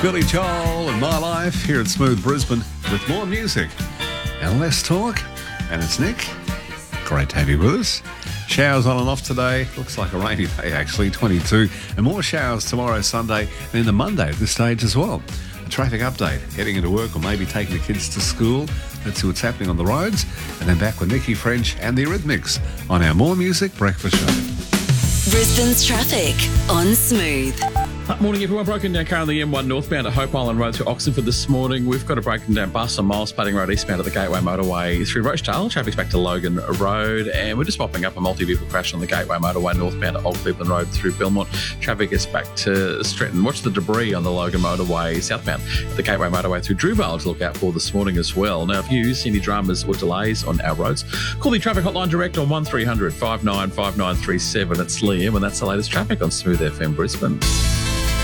Billy Joel and My Life here at Smooth Brisbane with more music and less talk. And it's Nick. Great to have you with us. Showers on and off today. Looks like a rainy day, actually, 22. And more showers tomorrow, Sunday, and then the Monday at this stage as well. A traffic update, heading into work or maybe taking the kids to school. Let's see what's happening on the roads. And then back with Nikki French and the Eurythmics on our More Music Breakfast Show. Brisbane's traffic on Smooth. Morning, everyone. Broken down car on the M1 northbound at Hope Island Road through Oxenford this morning. We've got a broken down bus on Miles Spudding Road eastbound at the Gateway Motorway through Rochdale. Traffic's back to Logan Road, and we're just mopping up a multi-vehicle crash on the Gateway Motorway northbound at Old Cleveland Road through Belmont. Traffic is back to Stretton. Watch the debris on the Logan Motorway southbound at the Gateway Motorway through Drewvale to look out for this morning as well. Now, if you see any dramas or delays on our roads, call the traffic hotline direct on 1300 595937. It's Liam, and that's the latest traffic on Smooth FM Brisbane.